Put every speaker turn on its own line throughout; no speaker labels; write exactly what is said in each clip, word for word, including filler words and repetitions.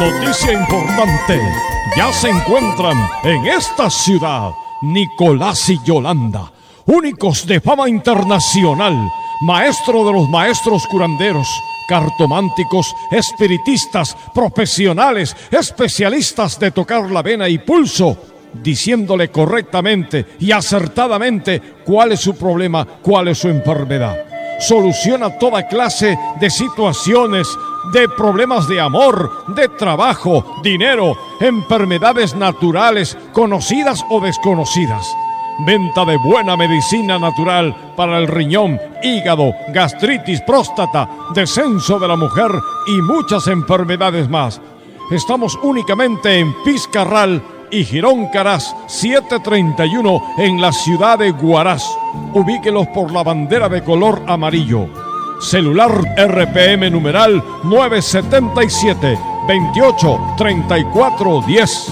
Noticia importante, ya se encuentran en esta ciudad Nicolás y Yolanda, únicos de fama internacional, maestro de los maestros curanderos, cartománticos, espiritistas, profesionales, especialistas de tocar la vena y pulso, diciéndole correctamente y acertadamente cuál es su problema, cuál es su enfermedad. Soluciona toda clase de situaciones, de problemas de amor, de trabajo, dinero, enfermedades naturales, conocidas o desconocidas. Venta de buena medicina natural para el riñón, hígado, gastritis, próstata, descenso de la mujer y muchas enfermedades más. Estamos únicamente en Pizcarral y Girón Caraz setecientos treinta y uno en la ciudad de Huaraz. Ubíquelos por la bandera de color amarillo. Celular R P M numeral nueve siete siete, veintiocho, treinta y cuatro diez.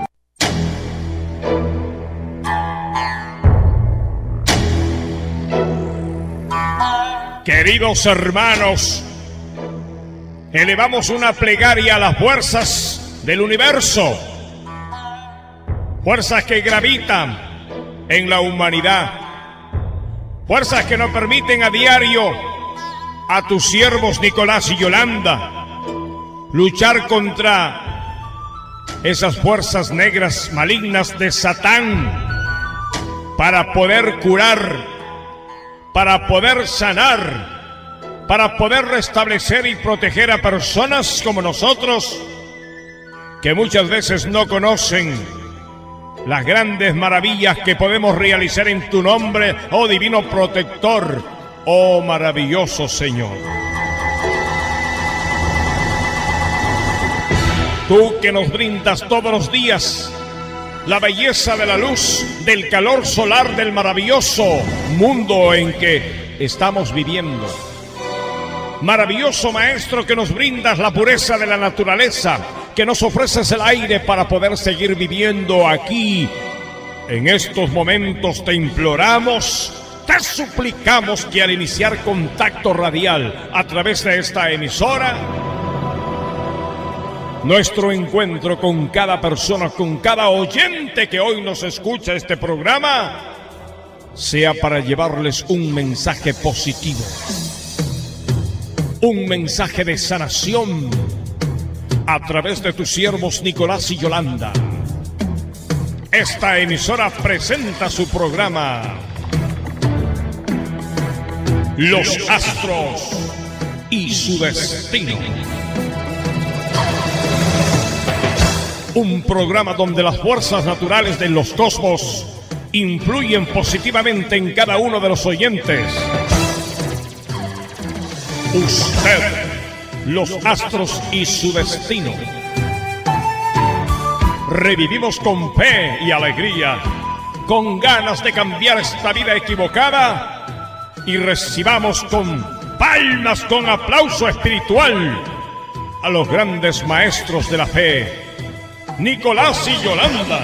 Queridos hermanos, elevamos una plegaria a las fuerzas del universo, fuerzas que gravitan en la humanidad, fuerzas que nos permiten a diario a tus siervos Nicolás y Yolanda luchar contra esas fuerzas negras malignas de Satán para poder curar, para poder sanar, para poder restablecer y proteger a personas como nosotros que muchas veces no conocen las grandes maravillas que podemos realizar en tu nombre, oh divino protector, oh maravilloso Señor. Tú que nos brindas todos los días la belleza de la luz, del calor solar del maravilloso mundo en que estamos viviendo. Maravilloso Maestro que nos brindas la pureza de la naturaleza, que nos ofreces el aire para poder seguir viviendo aquí. En estos momentos te imploramos, te suplicamos que al iniciar contacto radial a través de esta emisora, nuestro encuentro con cada persona, con cada oyente que hoy nos escucha este programa, sea para llevarles un mensaje positivo, un mensaje de sanación a través de tus siervos Nicolás y Yolanda. Esta emisora presenta su programa Los Astros y su Destino. Un programa donde las fuerzas naturales de los cosmos influyen positivamente en cada uno de los oyentes. Usted, los astros y su destino. Revivimos con fe y alegría, con ganas de cambiar esta vida equivocada, y recibamos con palmas, con aplauso espiritual a los grandes maestros de la fe, Nicolás y Yolanda.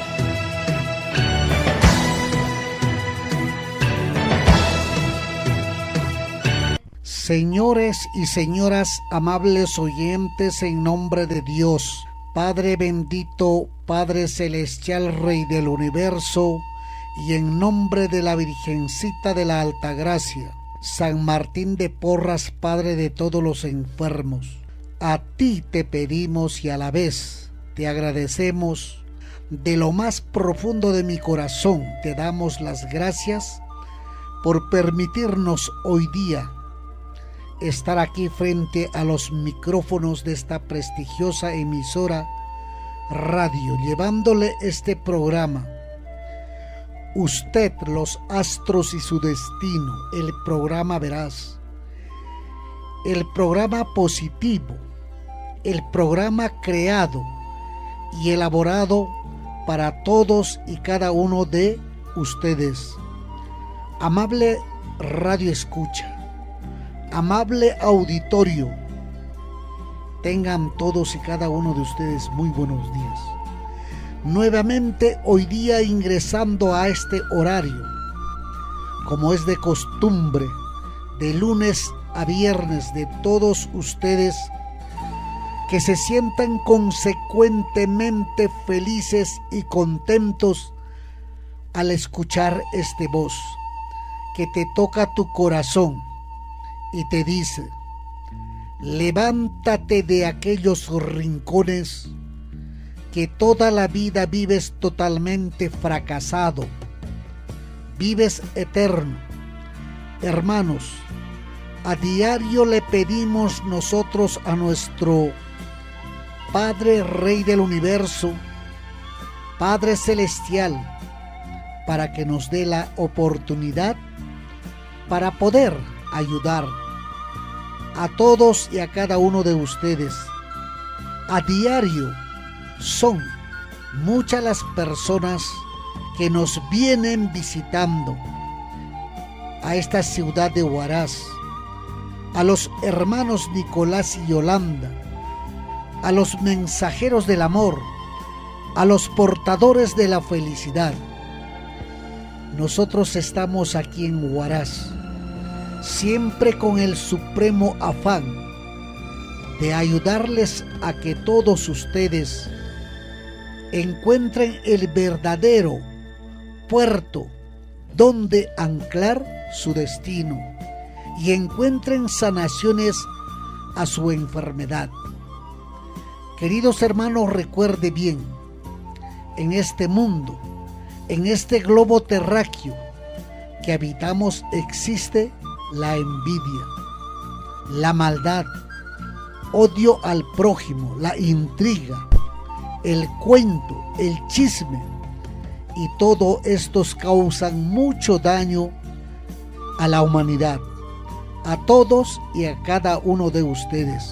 Señores y señoras, amables oyentes, en nombre de Dios, Padre bendito, Padre celestial, Rey del universo, y en nombre de la Virgencita de la Altagracia, San Martín de Porras, Padre de todos los enfermos, a ti te pedimos y a la vez te agradecemos de lo más profundo de mi corazón. Te damos las gracias por permitirnos hoy día estar aquí frente a los micrófonos de esta prestigiosa emisora radio, llevándole este programa. Usted, los astros y su destino, el programa veraz, el programa positivo, el programa creado y elaborado para todos y cada uno de ustedes. Amable radio escucha, amable auditorio, tengan todos y cada uno de ustedes muy buenos días. Nuevamente hoy día ingresando a este horario, como es de costumbre, de lunes a viernes, de todos ustedes que se sientan consecuentemente felices y contentos al escuchar este voz que te toca tu corazón y te dice: levántate de aquellos rincones que toda la vida vives totalmente fracasado, vives eterno. Hermanos, a diario le pedimos nosotros a nuestro Padre Rey del Universo, Padre Celestial, para que nos dé la oportunidad para poder ayudar a todos y a cada uno de ustedes. A diario son muchas las personas que nos vienen visitando a esta ciudad de Huaraz, a los hermanos Nicolás y Yolanda, a los mensajeros del amor, a los portadores de la felicidad. Nosotros estamos aquí en Huaraz, siempre con el supremo afán de ayudarles a que todos ustedes encuentren el verdadero puerto donde anclar su destino y encuentren sanaciones a su enfermedad. Queridos hermanos, recuerde bien, en este mundo, en este globo terráqueo que habitamos, existe la envidia, la maldad, odio al prójimo, la intriga, el cuento, el chisme, y todo estos causan mucho daño a la humanidad, a todos y a cada uno de ustedes.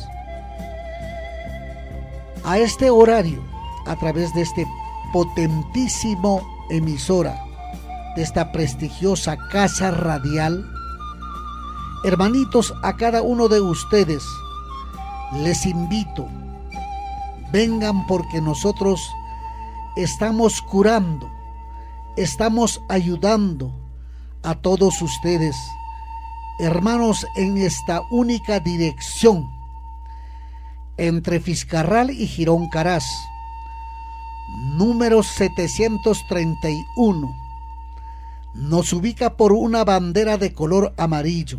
A este horario, a través de este potentísimo emisora, de esta prestigiosa casa radial, hermanitos, a cada uno de ustedes les invito, vengan, porque nosotros estamos curando, estamos ayudando a todos ustedes, hermanos, en esta única dirección entre Fiscarral y Girón Caraz, número setecientos treinta y uno. Nos ubica por una bandera de color amarillo,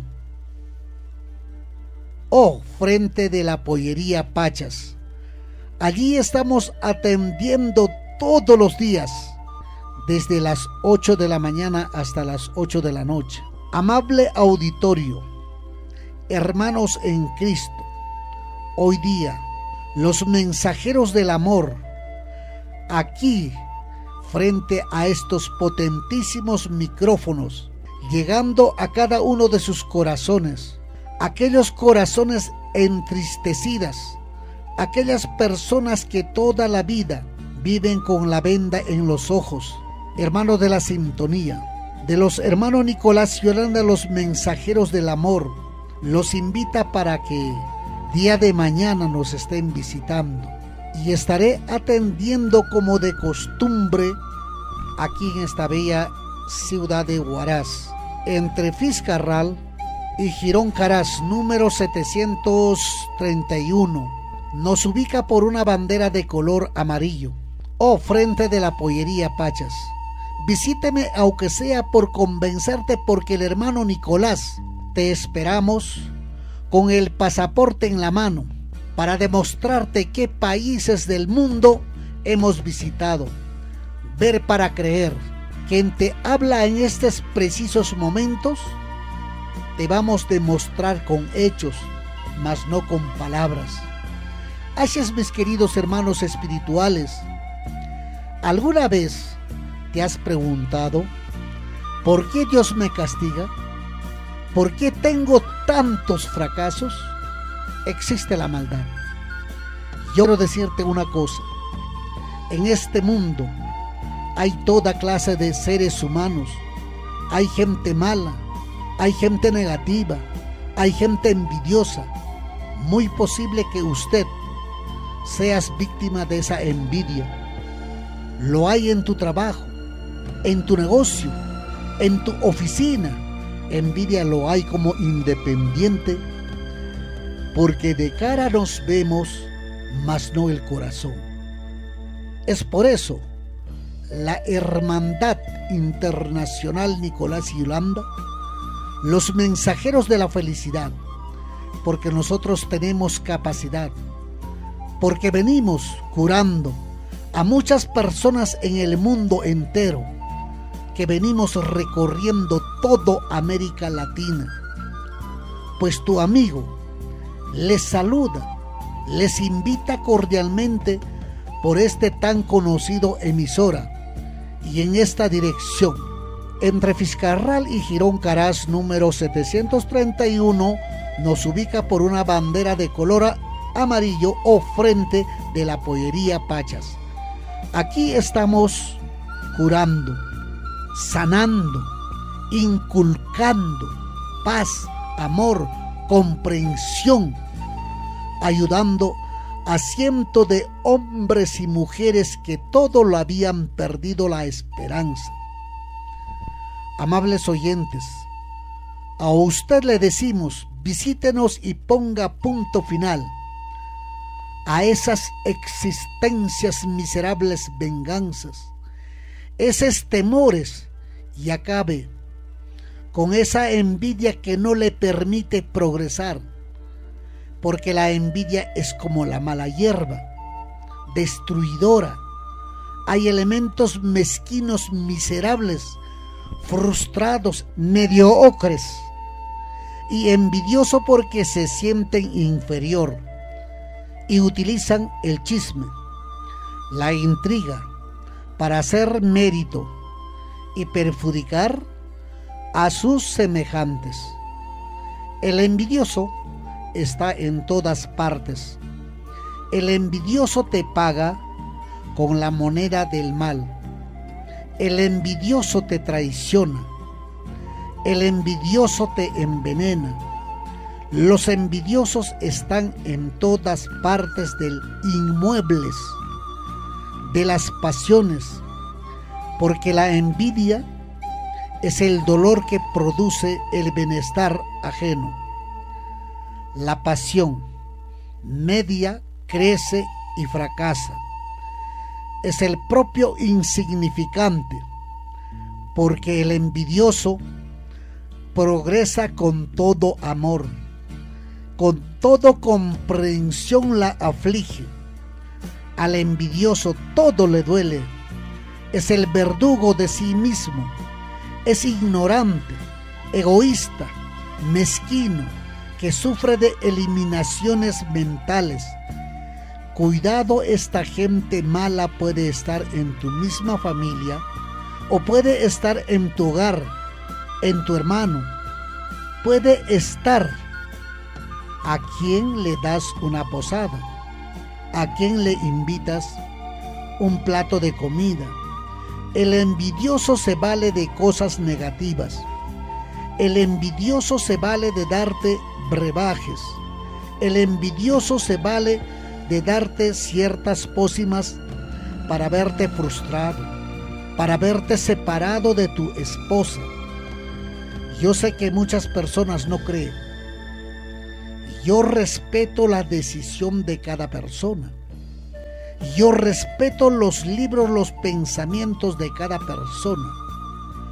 o frente de la pollería Pachas. Allí estamos atendiendo todos los días, desde las ocho de la mañana hasta las ocho de la noche. Amable auditorio, hermanos en Cristo, hoy día los mensajeros del amor, aquí frente a estos potentísimos micrófonos, llegando a cada uno de sus corazones, aquellos corazones entristecidas, aquellas personas que toda la vida viven con la venda en los ojos. Hermanos de la sintonía, de los hermanos Nicolás y Yolanda, los mensajeros del amor, los invita para que día de mañana nos estén visitando, y estaré atendiendo como de costumbre aquí en esta bella ciudad de Huaraz, entre Fiscarral y Girón Caraz, número setecientos treinta y uno. Nos ubica por una bandera de color amarillo, o frente de la pollería Pachas. Visíteme, aunque sea por convencerte, porque el hermano Nicolás te esperamos con el pasaporte en la mano para demostrarte qué países del mundo hemos visitado. Ver para creer. Quien te habla en estos precisos momentos te vamos a demostrar con hechos, mas no con palabras. Así es, mis queridos hermanos espirituales, ¿alguna vez te has preguntado por qué Dios me castiga? ¿Por qué tengo tantos fracasos? Existe la maldad. Yo quiero decirte una cosa: en este mundo hay toda clase de seres humanos. Hay gente mala, hay gente negativa, hay gente envidiosa. Muy posible que usted seas víctima de esa envidia. Lo hay en tu trabajo, en tu negocio, en tu oficina. Envidia lo hay como independiente, porque de cara nos vemos mas no el corazón. Es por eso la Hermandad Internacional Nicolás y Yolanda, los mensajeros de la felicidad, porque nosotros tenemos capacidad, porque venimos curando a muchas personas en el mundo entero, que venimos recorriendo toda América Latina. Pues tu amigo les saluda, les invita cordialmente por este tan conocido emisora y en esta dirección, entre Fiscarral y Girón Caraz número setecientos treinta y uno, nos ubica por una bandera de color amarillo o frente de la pollería Pachas. Aquí estamos curando, sanando, inculcando paz, amor, comprensión, ayudando a cientos de hombres y mujeres que todo lo habían perdido la esperanza. Amables oyentes, a usted le decimos, visítenos y ponga punto final a esas existencias miserables venganzas, esos temores, y acabe con esa envidia que no le permite progresar, porque la envidia es como la mala hierba, destruidora. Hay elementos mezquinos, miserables, frustrados, mediocres y envidioso porque se sienten inferior y utilizan el chisme, la intriga para hacer mérito y perjudicar a sus semejantes. El envidioso está en todas partes. El envidioso te paga con la moneda del mal. El envidioso te traiciona. El envidioso te envenena. Los envidiosos están en todas partes del inmuebles, de las pasiones, porque la envidia es el dolor que produce el bienestar ajeno. La pasión media, crece y fracasa. Es el propio insignificante, porque el envidioso progresa con todo amor, con toda comprensión la aflige. Al envidioso todo le duele, es el verdugo de sí mismo, es ignorante, egoísta, mezquino, que sufre de eliminaciones mentales. Cuidado, esta gente mala puede estar en tu misma familia o puede estar en tu hogar, en tu hermano. Puede estar a quien le das una posada, a quien le invitas un plato de comida. El envidioso se vale de cosas negativas. El envidioso se vale de darte brebajes. El envidioso se vale de darte ciertas pócimas para verte frustrado, para verte separado de tu esposa. Yo sé que muchas personas no creen. Yo respeto la decisión de cada persona. Yo respeto los libros, los pensamientos de cada persona.